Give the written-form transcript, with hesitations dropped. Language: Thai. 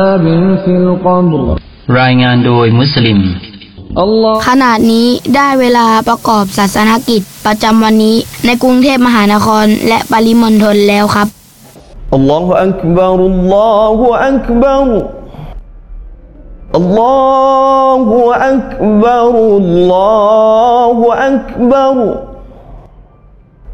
รายงานโดยมุสลิมขณะนี้ได้เวลาประกอบศาสนกิจประจำวันนี้ในกรุงเทพมหานครและปริมณฑลแล้วครับอัลลอฮฺอักบัรอัลลอฮฺอักบัรอัลลอฮฺอักบัรอัลลอฮฺอักบัร